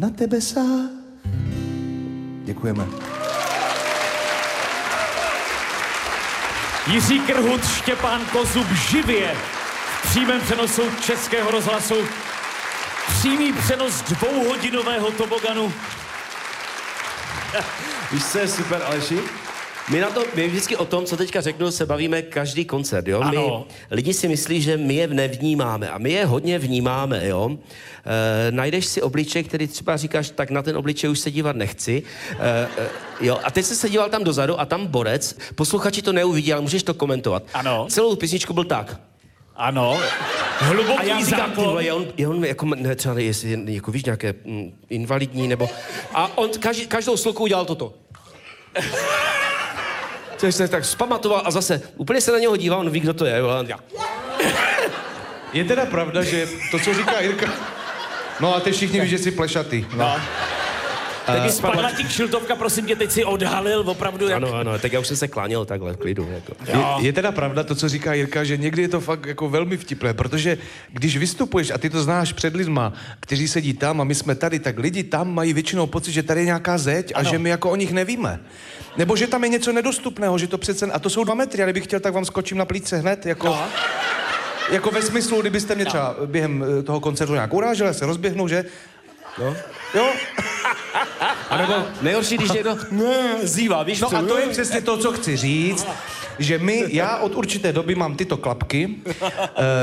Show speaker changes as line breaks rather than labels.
na tebe sáh. Děkujeme.
Jiří Krhut, Štěpán Kozub živě v přímém přenosu Českého rozhlasu. Přímý přenos 2hodinového toboganu.
Víš, co je super, Aleši? My vždycky o tom, co teďka řeknu, se bavíme každý koncert, jo?
Ano.
Lidi si myslí, že my je nevnímáme a my je hodně vnímáme, jo? Najdeš si obličej, který třeba říkáš, tak na ten obličej už se dívat nechci. Jo? A teď se díval tam dozadu a tam borec, posluchači to neuvidí, ale můžeš to komentovat.
Ano.
Celou písničku byl tak.
Ano.
A
Hluboký
já říkám, ty
záklon.
vole, je on jako, ne, třeba jestli, jako víš, nějaké invalidní, nebo... A on každou sloku udělal toto. Což se tak zpamatoval a zase úplně se na něho dívá, on ví, kdo to je.
Je teda pravda, že to, co říká Jirka... No a teď všichni ví, že jsi plešatý.
No. Spadla ti kšiltovka, prosím tě, teď si odhalil opravdu jak...
Ano, tak já už jsem se kláněl takhle v klidu. Jako.
Je teda pravda to, co říká Jirka, že někdy je to fakt jako velmi vtipné, protože když vystupuješ, a ty to znáš před lidma, kteří sedí tam a my jsme tady, tak lidi tam mají většinou pocit, že tady je nějaká zeď a že my jako o nich nevíme. Nebo že tam je něco nedostupného, že to přece... A to jsou 2 metry, a kdybych chtěl, tak vám skočím na plíce hned, jako...
No.
Jako ve smyslu, kdybyste mě třeba během toho koncertu nějak urážel, já se rozběhnu, že...
No.
Jo?
A nebo nejhorší, když někdo zývá, víš?
No a to je přesně to, co chci říct, že já od určité doby mám tyto klapky,